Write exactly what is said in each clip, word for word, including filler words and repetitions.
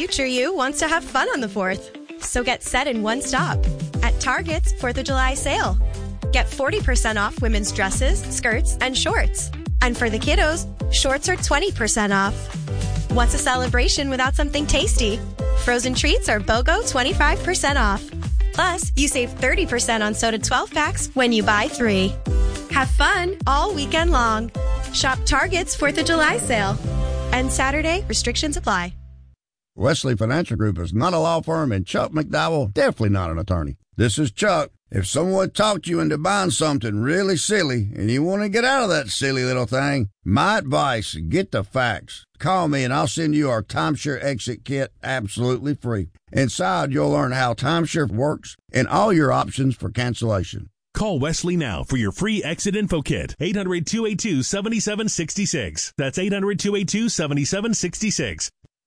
future you wants to have fun on the fourth. So get set in one stop at Target's fourth of July sale. Get forty percent off women's dresses, skirts, and shorts. And for the kiddos, shorts are twenty percent off. What's a celebration without something tasty? Frozen treats are BOGO twenty-five percent off. Plus, you save thirty percent on soda twelve packs when you buy three. Have fun all weekend long. Shop Target's fourth of July sale. And Saturday, restrictions apply. Wesley Financial Group is not a law firm, and Chuck McDowell definitely not an attorney. This is Chuck. If someone talked you into buying something really silly and you want to get out of that silly little thing, my advice, get the facts. Call me and I'll send you our Timeshare Exit Kit absolutely free. Inside, you'll learn how timeshare works and all your options for cancellation. Call Wesley now for your free exit info kit. eight hundred, two eight two, seven seven six six. That's eight hundred, two eight two, seven seven six six.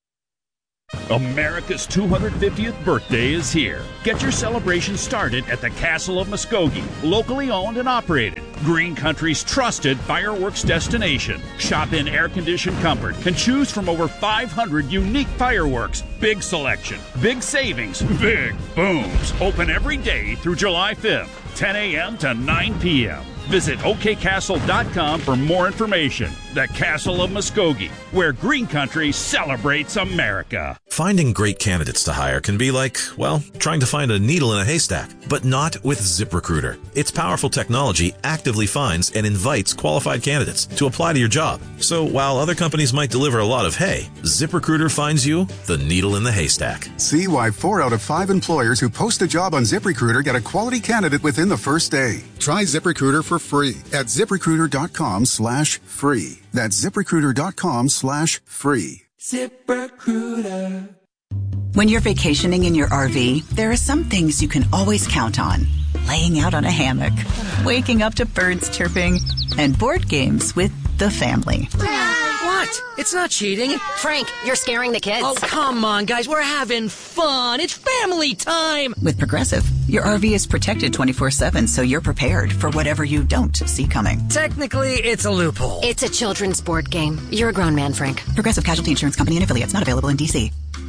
America's two hundred fiftieth birthday is here. Get your celebration started at the Castle of Muskogee, locally owned and operated. Green Country's trusted fireworks destination. Shop in air-conditioned comfort and choose from over five hundred unique fireworks. Big selection, big savings, big booms. Open every day through July fifth, ten a.m. to nine p.m. Visit O K castle dot com for more information. The Castle of Muskogee, where Green Country celebrates America. Finding great candidates to hire can be like, well, trying to find a needle in a haystack, but not with ZipRecruiter. Its powerful technology actively finds and invites qualified candidates to apply to your job. So while other companies might deliver a lot of hay, ZipRecruiter finds you the needle in the haystack. See why four out of five employers who post a job on ZipRecruiter get a quality candidate within the first day. Try ZipRecruiter for free at ZipRecruiter.com slash free. That's ZipRecruiter.com slash free. ZipRecruiter. When you're vacationing in your R V, there are some things you can always count on. Laying out on a hammock, waking up to birds chirping, and board games with the family. What? It's not cheating. Frank, you're scaring the kids. Oh, come on, guys. We're having fun. It's family time. With Progressive, your R V is protected twenty-four seven, so you're prepared for whatever you don't see coming. Technically, it's a loophole. It's a children's board game. You're a grown man, Frank. Progressive Casualty Insurance Company and affiliates, not available in D C.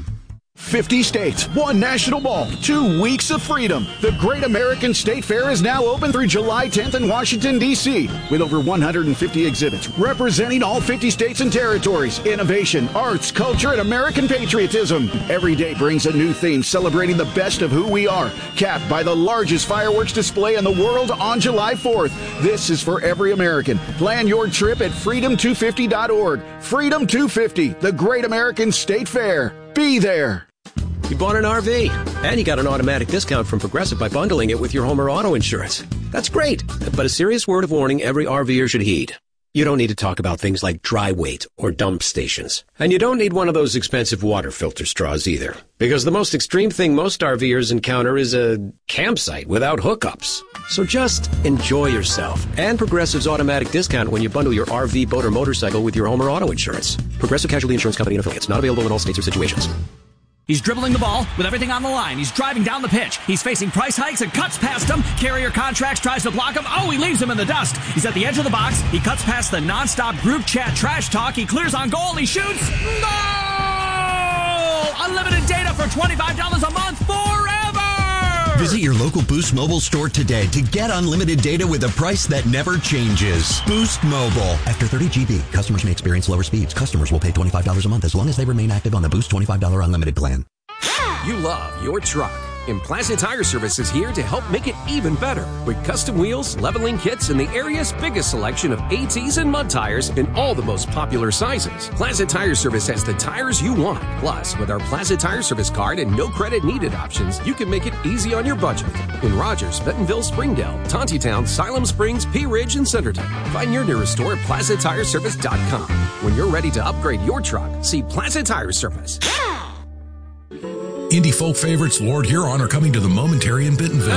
fifty states, one national ball, two weeks of freedom. The Great American State Fair is now open through July tenth in Washington, D C, with over one hundred fifty exhibits representing all fifty states and territories. Innovation, arts, culture, and American patriotism. Every day brings a new theme celebrating the best of who we are, capped by the largest fireworks display in the world on July fourth. This is for every American. Plan your trip at freedom two fifty dot org. Freedom two fifty, the Great American State Fair. Be there. You bought an R V, and you got an automatic discount from Progressive by bundling it with your home or auto insurance. That's great, but a serious word of warning every RVer should heed. You don't need to talk about things like dry weight or dump stations. And you don't need one of those expensive water filter straws either. Because the most extreme thing most RVers encounter is a campsite without hookups. So just enjoy yourself and Progressive's automatic discount when you bundle your R V, boat, or motorcycle with your home or auto insurance. Progressive Casualty Insurance Company and affiliates. Not available in all states or situations. He's dribbling the ball with everything on the line. He's driving down the pitch. He's facing price hikes and cuts past him. Carrier Contracts tries to block him. Oh, he leaves him in the dust. He's at the edge of the box. He cuts past the nonstop group chat trash talk. He clears on goal and he shoots. Goal! Unlimited data for twenty-five dollars a month forever! Visit your local Boost Mobile store today to get unlimited data with a price that never changes. Boost Mobile. After thirty gigabytes, customers may experience lower speeds. Customers will pay twenty-five dollars a month as long as they remain active on the Boost twenty-five dollars unlimited plan. You love your truck, and Plaza Tire Service is here to help make it even better with custom wheels, leveling kits, and the area's biggest selection of ATs and mud tires in all the most popular sizes. Plaza Tire Service has the tires you want. Plus, with our Plaza Tire Service card and no credit needed options, you can make it easy on your budget. In Rogers, Bentonville, Springdale, Tontitown, Siloam Springs, Pea Ridge, and Centerton. Find your nearest store at plaza tire service dot com. When you're ready to upgrade your truck, see Plaza Tire Service. Indie folk favorites Lord Huron are coming to the Momentary in Bentonville.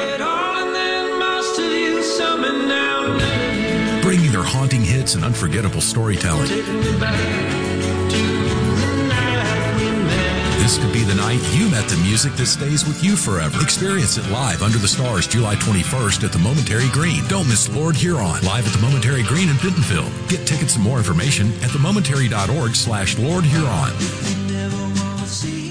Bringing their haunting hits and unforgettable storytelling. This could be the night you met the music that stays with you forever. Experience it live under the stars July twenty-first at the Momentary Green. Don't miss Lord Huron live at the Momentary Green in Bentonville. Get tickets and more information at themomentary dot org slash Lord Huron.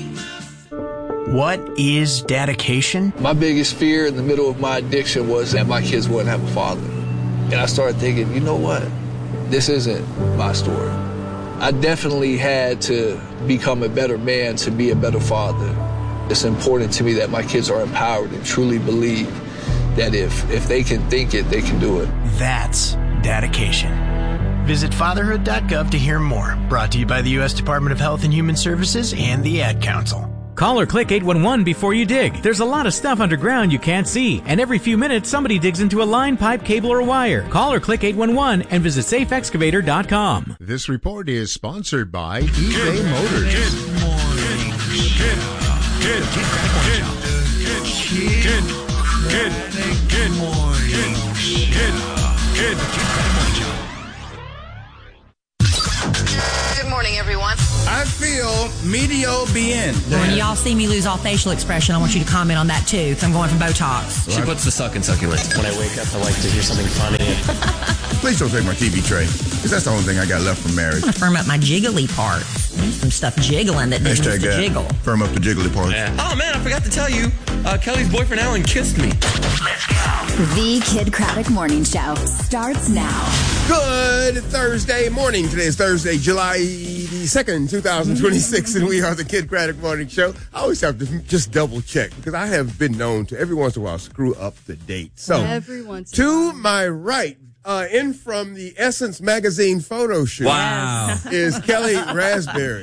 What is dedication? My biggest fear in the middle of my addiction was that my kids wouldn't have a father. And I started thinking, you know what? This isn't my story. I definitely had to become a better man to be a better father. It's important to me that my kids are empowered and truly believe that if, if they can think it, they can do it. That's dedication. Visit fatherhood dot gov to hear more. Brought to you by the U S Department of Health and Human Services and the Ad Council. Call or click eight one one before you dig. There's a lot of stuff underground you can't see, and every few minutes somebody digs into a line, pipe, cable, or wire. Call or click eight one one and visit safe excavator dot com. This report is sponsored by eBay Motors. Good morning. Good, good, good, good, good, good, good morning. Good, good, good morning. Good morning, everyone. I feel medio bien. When y'all see me lose all facial expression, I want you to comment on that too, because I'm going from Botox. She puts the suck in succulent. When I wake up, I like to hear something funny. Please don't take my T V tray, because that's the only thing I got left from marriage. I'm going to firm up my jiggly part. Some stuff jiggling that needs to jiggle. Firm up the jiggly part. Yeah. Oh, man, I forgot to tell you. Uh, Kelly's boyfriend, Alan, kissed me. Let's go. The Kid Craddock Morning Show starts now. Good Thursday morning. Today is Thursday, July the second, twenty twenty-six, and we are the Kid Craddock Morning Show. I always have to just double check because I have been known to every once in a while screw up the date. So, every once to my right, uh, in from the Essence Magazine photo shoot, wow, is Kelly Raspberry.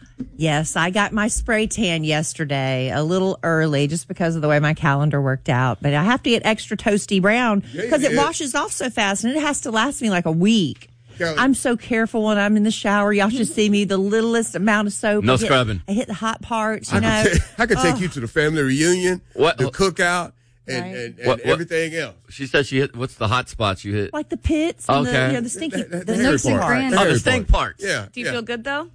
Yes, I got my spray tan yesterday a little early just because of the way my calendar worked out. But I have to get extra toasty brown because yeah, it yeah. washes off so fast and it has to last me like a week. Kelly. I'm so careful when I'm in the shower. Y'all should see me, the littlest amount of soap. No I hit, scrubbing. I hit the hot parts, you I know. Could ta- I could take oh. you to the family reunion, what? the cookout, and, Right. and, and What- what- everything else. She said she hit, what's the hot spots you hit? Like the pits and Okay. the, you know, the stinky, The- the- the, the hairy stinky part. parts. The Oh, hairy the stink part. parts. Yeah. Do you yeah. feel good, though?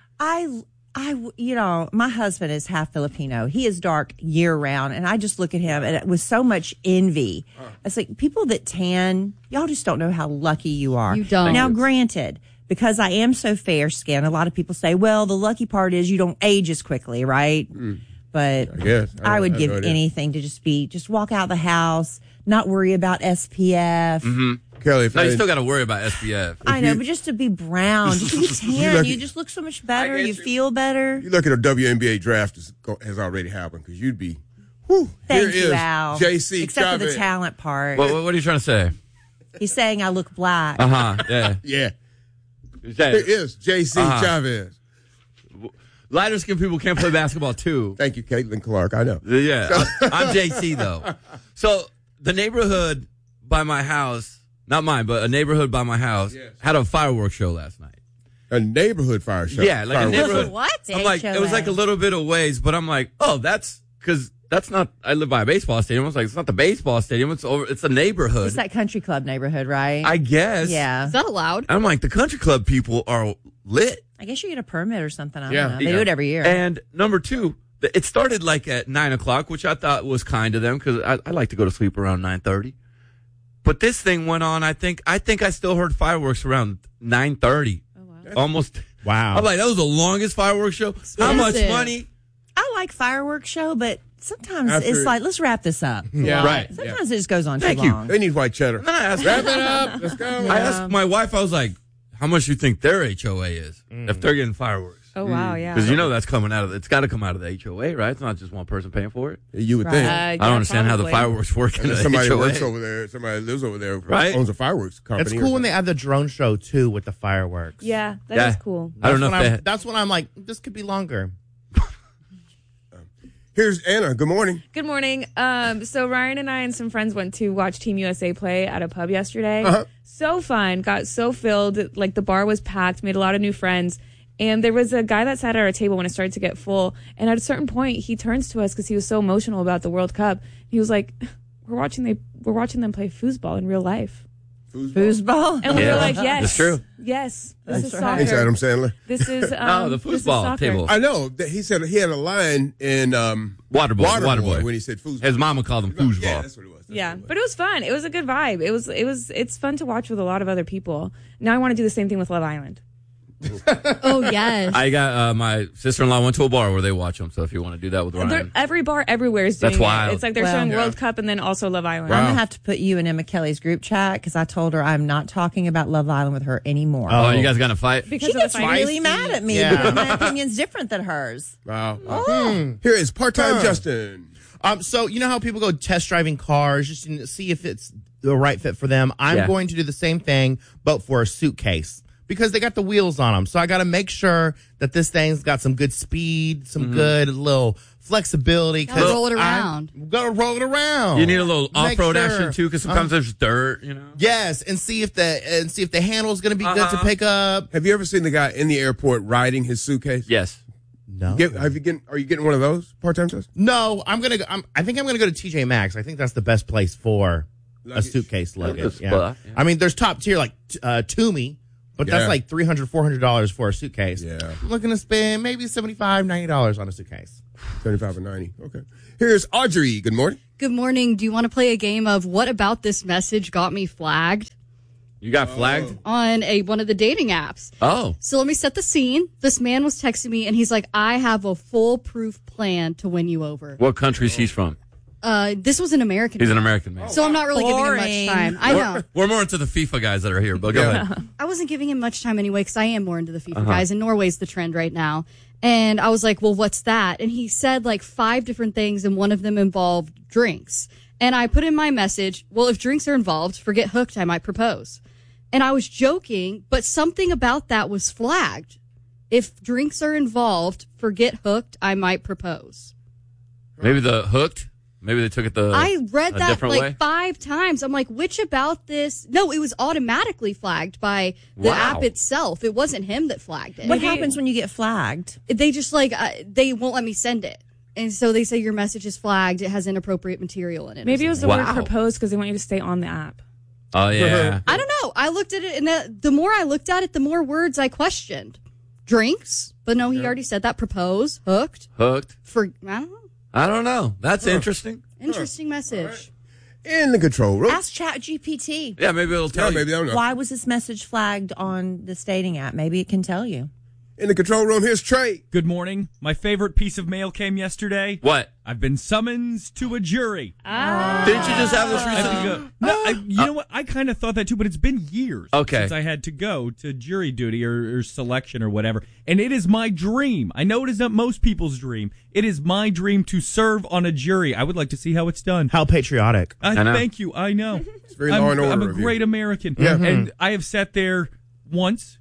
I, I, you know, my husband is half Filipino. He is dark year round, and I just look at him and it with so much envy. It's like people that tan, y'all just don't know how lucky you are. You don't. Now, granted, because I am so fair skinned, a lot of people say, well, the lucky part is you don't age as quickly, right? Mm. But I guess. I I, would I give no idea. anything to just be, just walk out the house, not worry about S P F. Mm-hmm. Kelly, if No, I you didn't- still got to worry about S P F. I know, you- but just to be brown, just to be tan, lucky- you just look so much better. get You you. feel better. You look at a W N B A draft has, go- has already happened because you'd be. Whew, Thank here you, is Al. J C Except for the Chavez. talent part. What, what, what are you trying to say? He's saying I look black. Uh huh. Yeah. Yeah, Is that- here is J C Uh-huh. Chavez. Lighter skinned people can't play basketball too. Thank you, Caitlin Clark. I know. Yeah, I'm, I'm J C though. So the neighborhood by my house, not mine, but a neighborhood by my house, Yes. had a fireworks show last night. A neighborhood fire show. Yeah, like a Fireworks neighborhood. show. What? I'm like, it was like a little bit of ways, but I'm like, oh, that's because that's not. I live by a baseball stadium. I was like, it's not the baseball stadium. It's over. It's a neighborhood. It's that country club neighborhood, right? I guess. Yeah. Is that allowed? I'm like, the country club people are lit. I guess you get a permit or something. I Yeah. don't know. They Yeah. do it every year. And number two, th- it started like at nine o'clock, which I thought was kind of them because I, I like to go to sleep around nine thirty. But this thing went on. I think I think I still heard fireworks around nine thirty. Oh, wow. Almost. Wow. I'm like, that was the longest fireworks show. How much Expensive. money? I like fireworks show, but sometimes After- it's like, let's wrap this up. Yeah. Right. Sometimes it just goes on Thank too you. long. They need white cheddar. And then I asked, Wrap it up. Let's go. I asked my wife, I was like, how much do you think their H O A is if they're getting fireworks? Oh, wow, yeah. Because you know that's coming out of, it's got to come out of the H O A, right? It's not just one person paying for it. You would Right. think. Uh, I yeah, don't understand how the probably. fireworks work in And the then somebody H O A. works over there. Somebody lives over there. Right. Owns a fireworks company. It's or cool when they something. add the drone show too with the fireworks. Yeah, that is Yeah. cool. I don't know That's if when they I'm, that's when I'm like, this could be longer. Here's Anna. Good morning. Good morning. Um, so Ryan and I and some friends went to watch Team U S A play at a pub yesterday. Uh-huh. So fun. Got so filled. Like the bar was packed. Made a lot of new friends. And there was a guy that sat at our table when it started to get full. And at a certain point, he turns to us because he was so emotional about the World Cup. He was like, "We're watching they we're watching them play foosball in real life." Foosball? And we Yeah. were like, "Yes, That's true. Yes, this That's is right. soccer. Thanks, Adam Sandler. This is um, No, the this is foosball soccer. table. I know. that He said he had a line in um, Waterboy. Waterboy Waterboy. when he said foosball. His mama called him foosball. Yeah, that's what it was. That's Yeah, what it was. but it was fun. It was a good vibe. It was. It was. It's fun to watch with a lot of other people. Now I want to do the same thing with Love Island. Oh, yes. I got uh, my sister-in-law went to a bar where they watch them. So if you want to do that with Ryan, They're, every bar everywhere is doing That's wild. it. It's like they're Well, showing yeah. World Cup and then also Love Island. I'm gonna have to put you in Emma Kelly's group chat because I told her I'm not talking about Love Island with her anymore. Oh, you guys gonna fight? Because she of the gets really feisty- mad at me Yeah. because my opinion's different than hers. Wow. Oh. Here is part-time Huh. Justin. Um, so you know how people go test driving cars just to see if it's the right fit for them. I'm Yeah. going to do the same thing, but for a suitcase because they got the wheels on them. So I got to make sure that this thing's got some good speed, some Mm-hmm. good little flexibility. Gotta roll it around. Got to roll it around. You need a little Make off-road sure. action too, because sometimes Um, there's dirt. You know. Yes, and see if the and see if the handle's going to be good to Uh-huh. pick up. Have you ever seen the guy in the airport riding his suitcase? Yes. No, Get, have you getting? Are you getting one of those part-time Justin? no. I'm gonna. Go, I'm, I think I'm gonna go to T J Maxx. I think that's the best place for a Luggage. suitcase luggage. That's Yeah. spot, yeah. I mean, there's top tier like uh, Toomey, but Yeah. that's like three hundred, four hundred dollars for a suitcase. Yeah. I'm looking to spend maybe seventy-five, ninety dollars on a suitcase. seventy-five and ninety. Okay. Here's Audrey. Good morning. Good morning. Do you want to play a game of what about this message got me flagged You got flagged. on a one of the dating apps? Oh. So let me set the scene. This man was texting me, and he's like, I have a foolproof plan to win you over. What country's he's from? Uh, this was an American He's an man. American man. So I'm not really Boring. giving him much time. I know. We're, we're more into the FIFA guys that are here, but go Yeah. ahead. I wasn't giving him much time anyway because I am more into the FIFA Uh-huh. guys, and Norway's the trend right now. And I was like, well, what's that? And he said like five different things, and one of them involved drinks. And I put in my message, well, if drinks are involved, forget hooked, I might propose. And I was joking, but something about that was flagged. If drinks are involved, forget hooked, I might propose. Maybe the hooked. Maybe they took it the. I read a that different like way. five times. I'm like, which about this? No, it was automatically flagged by the Wow. app itself. It wasn't him that flagged it. What happens when you get flagged? They just like, uh, they won't let me send it. And so they say your message is flagged. It has inappropriate material in it. Maybe it was the Wow. word propose because they want you to stay on the app. Oh yeah. I don't know. I looked at it, and the, the more I looked at it, the more words I questioned. Drinks, but no, he already said that. Propose, hooked, Hooked. for I don't know. I don't know. That's interesting. Interesting message. In the control room. Ask Chat G P T. Yeah, maybe it'll tell Yeah, you. maybe I don't know. Why was this message flagged on this dating app? Maybe it can tell you. In the control room, here's Trey. Good morning. My favorite piece of mail came yesterday. What? I've been summoned to a jury. Ah. Didn't you just have this I have to recently? go. No, I, you know what? I kind of thought that too, but it's been years Okay. since I had to go to jury duty or, or selection or whatever. And it is my dream. I know it is not most people's dream. It is my dream to serve on a jury. I would like to see how it's done. How patriotic. I, I know. Thank you. I know. It's very I'm, law and order I'm a of you. great American. Yeah. And I have sat there once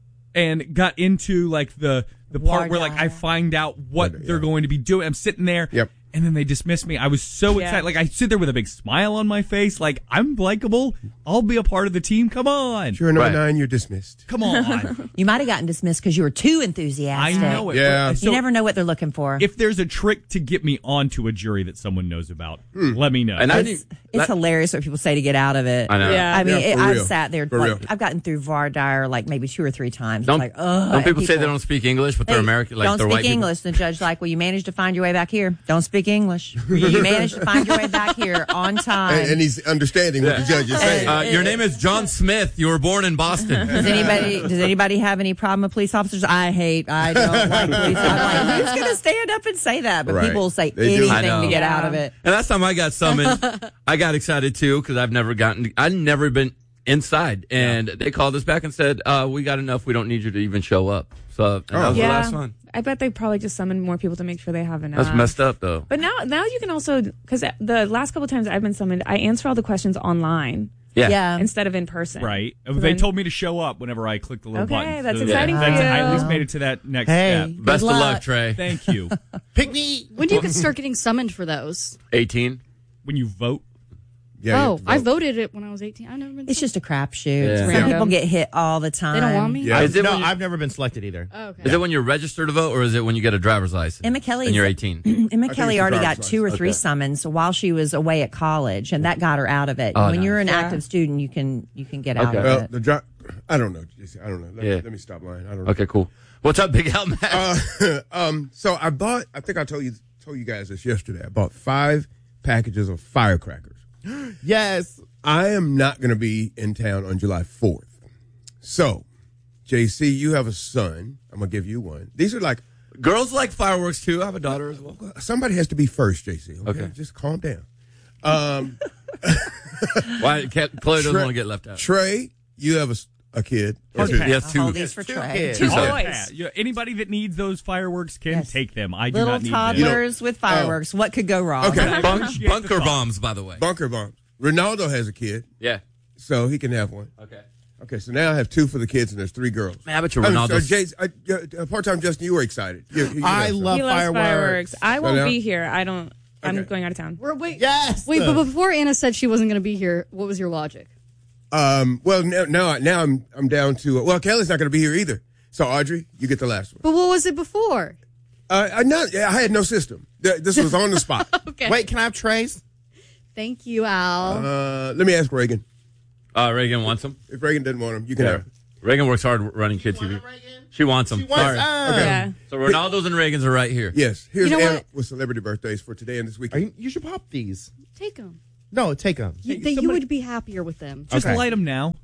and got into like the the part where like I find out what Right, they're yeah. going to be doing. I'm sitting there. Yep. And then they dismiss me. I was so Yeah. excited. Like I sit there with a big smile on my face. Like I'm likable. I'll be a part of the team. Come on. You're number Right. nine. You're dismissed. Come on. You might have gotten dismissed because you were too enthusiastic. I know it. Yeah. But- You so never know what they're looking for. if there's a trick to get me onto a jury that someone knows about, let me know. And I it's need, it's hilarious what people say to get out of it. I know. Yeah. I mean, Yeah, it, for I've real. sat there. For Like, real. I've gotten through Vardire like maybe two or three times. Don't, It's like, ugh. don't and people say they don't speak English, but they're Hey, American? Like don't they're speak white people? English. The judge's like, well, you managed to find your way back here. Don't speak English. You managed to find your way back here on time. And, and he's understanding what the judge is saying. Uh, your name is John Smith. You were born in Boston. Does anybody does anybody have any problem with police officers? I hate, I don't like police officers. I'm like, who's going to stand up and say that? But Right. people will say They do. I anything know. to get Yeah. out of it. And last time I got summoned, I got excited too because I've never gotten, I've never been inside. And they called us back and said, uh, we got enough. We don't need you to even show up. So and that was yeah. the last one. I bet they probably just summoned more people to make sure they have enough. That's messed up though. But now, now you can also, because the last couple times I've been summoned, I answer all the questions online. Yeah. Yeah. Instead of in person. Right. So They then- told me to show up whenever I clicked the little Okay, button. that's So exciting that's- for I you. at least made it to that next Hey. step. Best of luck. luck, Trey. Thank you. Pick me. When do you can start getting summoned for those? eighteen. When you vote. Yeah, you oh, have to I vote. voted it when I was eighteen. I've never been. It's just a crapshoot. Yeah. Some Random. people get hit all the time. They don't want me. Yeah. Is it No, when you- I've never been selected either. Oh, okay. Is it when you're registered to vote, or is it when you get a driver's license? Emma Kelly and you're is- eighteen. Emma think Kelly it's a already driver's got two or license. three Okay. summons while she was away at college, and that got her out of it. Oh, when nice. you're an Yeah. active student, you can you can get out Okay. of Well, it. the dri- I don't know. I don't know. Let, Yeah. me, let me stop lying. I don't know. Okay, cool. What's up, Big Al Mac? Uh, um, so I bought. I think I told you told you guys this yesterday. I bought five packages of firecrackers. Yes. I am not going to be in town on July fourth. So J C, you have a son. I'm gonna give you one. These are like girls like fireworks too. I have a daughter as well. Somebody has to be first, J C. Okay, Okay. just calm down. Um, Why? Can't, Chloe doesn't Trey- want to get left out. Trey, you have a, s- a kid. Hard Yes, pass. yes, two. I'll hold these for two Trey. kids. Two Two boys. Yeah, yeah, anybody that needs those fireworks can Yes. take them. I do Little not need toddlers with fireworks. What could go wrong? Okay. them. Bunk- Appreciate the bunker thought. bombs, by the way. Bunker bombs. Ronaldo has a kid, Yeah. so he can have one. Okay. Okay, so now I have two for the kids, and there's three girls. Man, I bet you Oh, Ronaldo's- so Jay, uh, uh, part-time Justin, you were excited. You- you- you I have some. love He loves fireworks. fireworks. I So won't now- be here. I don't. I'm Okay. going out of town. We're, wait, Yes. wait, but before Anna said she wasn't going to be here, what was your logic? Um, well, now, now, now I'm I'm down to uh, well, Kelly's not going to be here either. So Audrey, you get the last one. But what was it before? Uh, I not, yeah, I had no system. Th- This was on the spot. Okay. Wait, can I have Trey's? Thank you, Al. Uh, let me ask Reagan. Uh, Reagan wants them. If Reagan doesn't want them, you can have them. Reagan works hard running Kid T V. She wants them. She wants Sorry. them. Okay. Yeah. So Ronaldo's and Reagan's are right here. Yes. Here's You know Anna what? with celebrity birthdays for today and this Are weekend. you, you should pop these. Take them. No, take them. You, Hey, that you somebody- would be happier with them. Just Okay. light them now.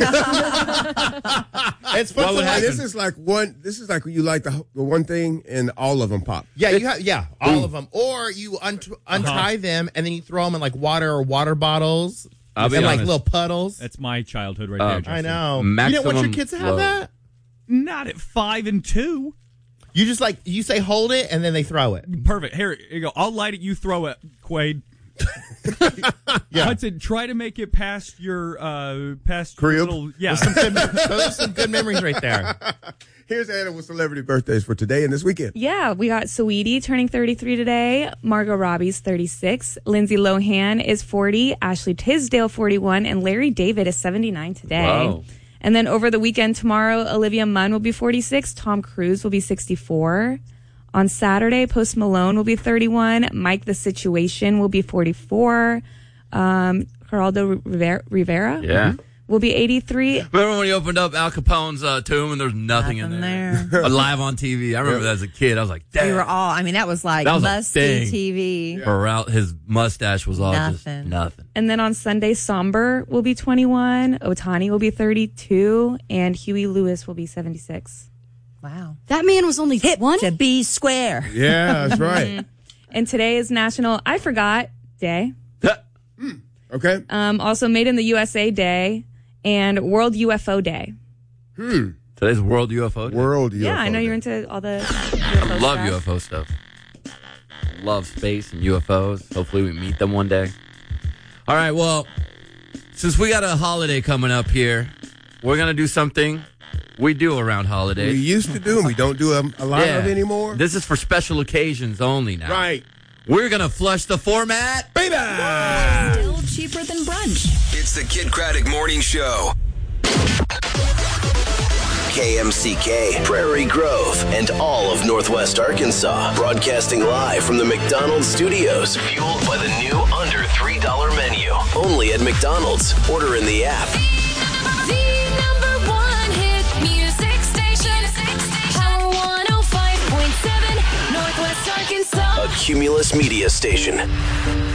It's What fun would to And have. this is like one. This is like you like the, the one thing and all of them pop. Yeah, you have yeah, all of them. Or you unt- untie them and then you throw them in like water or water bottles I'll and be like honest. little puddles. That's my childhood right Uh, there. Justin. I know. Maximum you didn't want your kids to have load. that? Not at five and two. You just like you say hold it and then they throw it. Perfect. Here, here you go. I'll light it. You throw it, Quaid. Yeah. Hudson, try to make it past your uh past your Crib? little yeah. Some good, those are some good memories right there. Here's Anna with celebrity birthdays for today and this weekend. Yeah, we got Saweetie turning thirty-three today. Margot Robbie's thirty-six. Lindsay Lohan is forty. Ashley Tisdale, forty-one. And Larry David is seventy-nine today. Wow. And then over the weekend tomorrow, Olivia Munn will be forty-six. Tom Cruise will be sixty-four. On Saturday, Post Malone will be thirty-one. Mike the Situation will be forty-four. Um, Geraldo Rivera, Rivera Yeah. will be eighty-three. Remember when you opened up Al Capone's uh, tomb and there's nothing, in Nothing there? there. Live on T V. I remember that as a kid. I was like, damn. We were all, I mean, that was like That was a must thing. see T V. For Al- his mustache was all just Nothing. nothing. And then on Sunday, Somber will be twenty-one, Otani will be thirty-two, and Huey Lewis will be seventy-six. Wow. That man was only Hip twenty. to be square. Yeah, that's right. And today is National I Forgot Day. Okay. Um, also Made in the U S A Day and World U F O Day. Hmm. Today's World U F O Day. World U F O. Yeah, I know Day. you're into all the U F O Love stuff. U F O stuff. Love space and U F Os. Hopefully we meet them one day. All right, well, since we got a holiday coming up here, we're going to do something we do around We holidays. used to do and we don't do a, a lot of anymore. This is for special occasions only now. Right. We're going to flush the format. Baby! Still cheaper than brunch. It's the Kid Craddock Morning Show. K M C K, Prairie Grove, and all of Northwest Arkansas. Broadcasting live from the McDonald's studios. Fueled by the new under three dollar menu. Only at McDonald's. Order in the app. The number one hit music station. Power one oh five point seven, Northwest Arkansas. A Cumulus Media Station.